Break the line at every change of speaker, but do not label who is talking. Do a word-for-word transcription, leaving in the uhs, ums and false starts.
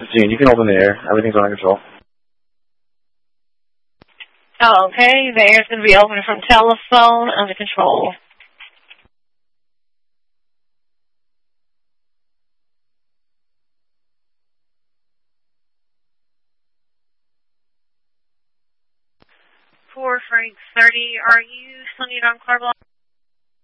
Gene, you can open the air. Everything's under control.
Oh, okay. The air's going to be open from telephone under control. For Frank thirty, are you still need on car block?